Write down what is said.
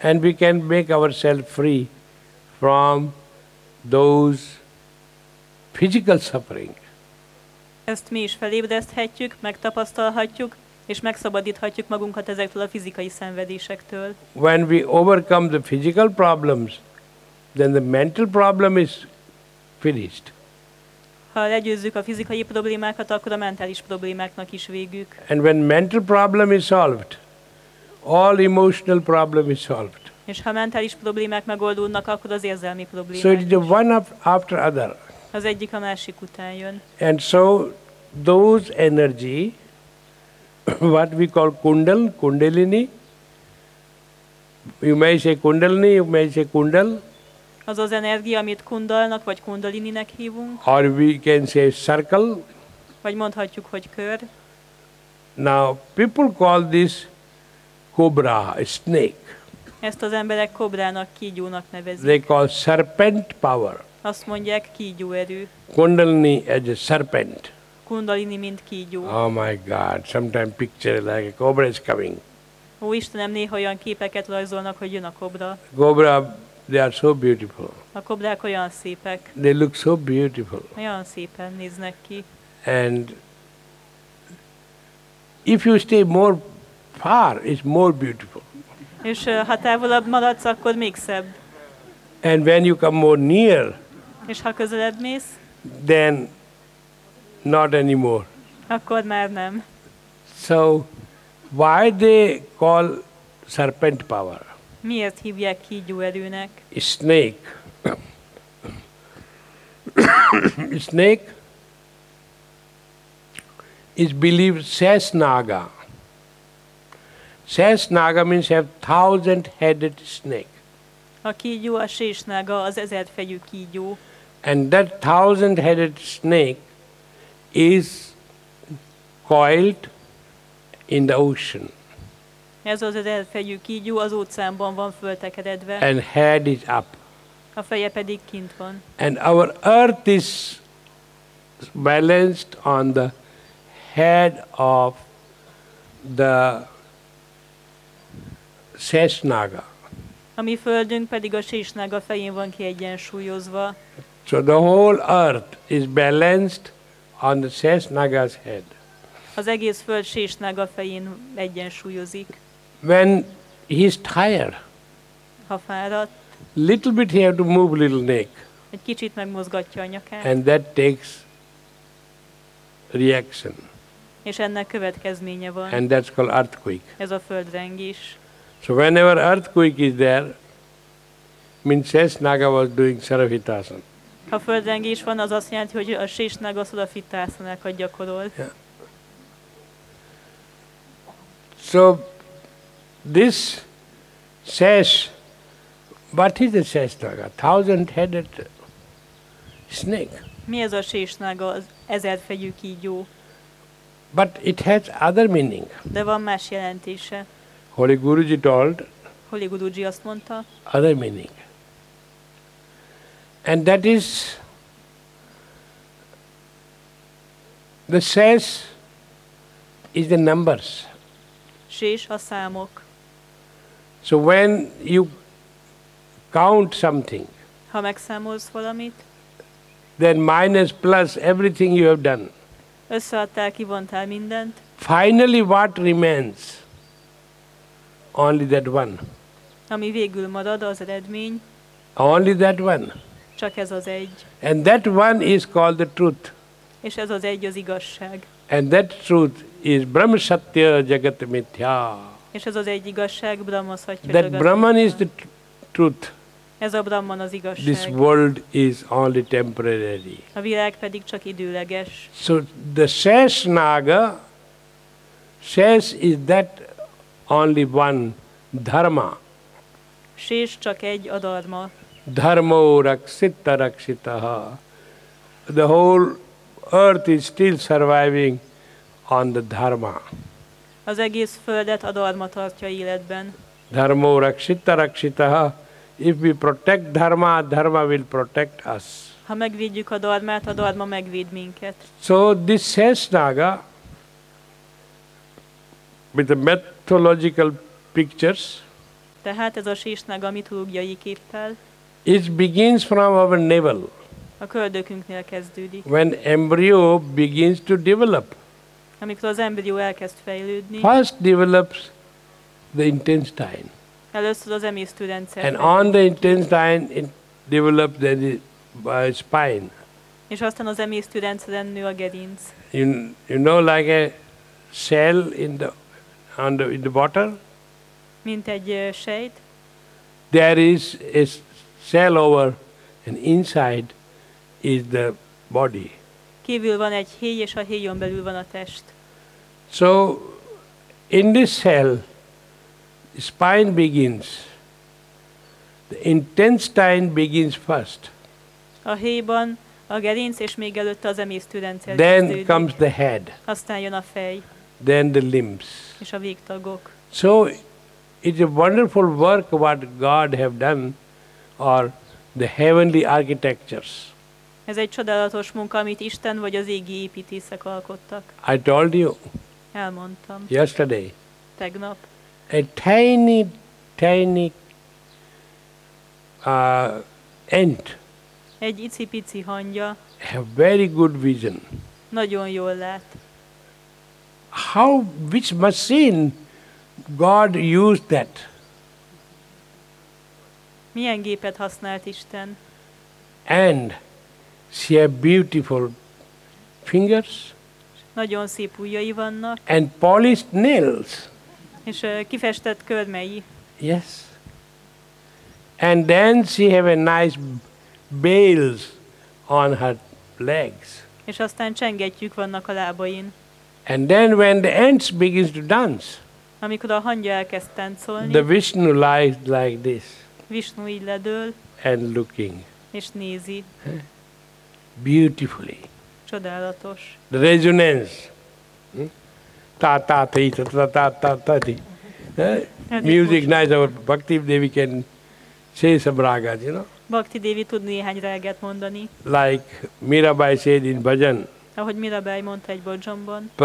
And we can make ourselves free from those physical suffering. Ezt mi is felébreszthetjük, megtapasztalhatjuk, és megszabadíthatjuk magunkat ezektől a fizikai szenvedésektől. When we overcome the physical problems, then the mental problem is finished. Ha legyőzzük a fizikai problémákat, akkor a mentális problémáknak is végük. And when mental problem is solved, all emotional problem is solved. És ha mentális problémák megoldódnak, akkor az érzelmi So problémák it is is. one after other. Az egyik a másik után jön. And so those energy, what we call kundalini, you may say kundalini, you may say kundal, Az az energia, amit kundalnak vagy kundalininek hívunk, or we can say circle. vagy mondhatjuk, hogy kör. Now people call this cobra, a snake. Ezt az emberek kobrának, kígyónak nevezik. They call serpent power. Azt mondják, kígyóerő. Kundalini as a serpent. Kundalini, mint kígyó. Oh my God, sometimes picture like a cobra is coming. Ó, Istenem, néha olyan képeket rajzolnak, hogy jön a kobra. Cobra, they are so beautiful. A kobrák olyan szépek, They look so beautiful. olyan szépen néznek ki. And if you stay more far, it's more beautiful. És ha távolabb maradsz, akkor még szebb. And when you come more near, És ha közelebb mész, then not anymore. akkor már nem. So why they call serpent power? Miért hívják kígyóerőnek? Snake. Snake is believed Sesnaga. Sesnaga means have 1,000-headed snake. A kígyó a sésnága, az 1000-fejű kígyó. And that 1,000-headed snake is coiled in the ocean. Ez az 1000-fejű kígyó az óceánban van föltekeredve, And head is up. a feje pedig kint van. And our earth is balanced on the head of the Sesnaga. A mi földünk pedig a sésnága fején van kiegyensúlyozva. So the whole earth is balanced on the Sesnaga's head. Az egész föld sésnága fején egyensúlyozik. When he is tired, Ha fáradt, little bit he have to move little neck, egy kicsit megmozgatja a nyakát, and that takes reaction, és ennek következménye van. and that's called earthquake. Ez a földrengés. So whenever earthquake is there, means Sesnaga was doing Sarvavitasana. Ha földrengés van, az azt jelenti, hogy a sésnága szarafitásznákat gyakorol. So this Sesh, what is a Sesnaga? 1,000-headed snake. Mi ez a sésnága, az 1000-fejű kígyó? But it has other meaning. De van más jelentése. Holy Guruji told Holy Guruji azt mondta, other meaning. And that is the Sesh is the numbers. sés a számok. So when you count something, Ha megszámolsz valamit, then minus, plus, everything you have done. összeadtál, kivontál mindent, Finally what remains? Only that one. ami végül marad, az eredmény, Only that one. csak ez az egy. And that one is called the truth. És ez az egy az igazság. And that truth is Brahma Satya Jagat Mithya. És ez az egy igazság, Brahma Satya That Jagat Brahman is Mithya. the truth. Ez a Brahman az This igazság. world is only temporary. A világ pedig csak időleges. So the Sesnaga, Sesh is that only one dharma. Sés csak egy, a dharma. Dharmo raksita rakshitaha. The whole earth is still surviving on the dharma. Az egész földet a dharma tartja életben. Dharmo rakshita rakshitaha. If we protect dharma, dharma will protect us. Ha megvédjük a dharmát, a dharma megvéd minket. So this Sesnaga, with the mythological pictures, Tehát ez a sésnaga mitológiai képpel It begins from our navel, a köldökünknél kezdődik. when embryo begins to develop. Amikor az embrió elkezd fejlődni, First develops the intestine, először az emésztőrendszer and fejlődik, on the intestine it develops the spine. és aztán az emésztőrendszeren nő a gerinc. You know, like a cell in the water, Mint egy sejt, there is a cell over, and inside is the body. kívül van egy héj, és a héjon belül van a test. So, in this cell, spine begins. The intestine begins first. A héjban a gerinc, és még előtte az emésztőrendszer Then kezdődik. comes the head, Aztán jön a fej, then the limbs. és a végtagok. So, it's a wonderful work what God have done, or the heavenly architectures. Ez egy csodálatos munka, amit Isten vagy az égi építészek alkottak. I told you Elmondtam yesterday, tegnap. a tiny ant Egy icipici hangya have very good vision. nagyon jól lát. Which machine God used that? Milyen gépet használt Isten? And she have beautiful fingers Nagyon szép ujjai vannak, and polished nails. és kifestett körmei. Yes. And then she have a nice bells on her legs. És aztán csengettyűk vannak a lábain. And then when the ants begins to dance, Amikor a hangya elkezd táncolni, the Vishnu lies like this Visnu így ledől, and looking és nézi. beautifully. Csodálatos. The resonance. Ta ta ti ta ta ta ta ta ti. Music nice. Our Bhakti Devi can say some ragas, Bhakti Devi tud néhány rágát mondani, like Mirabai said in bhajan. ahogy Mirabai mondta egy bodzsomban.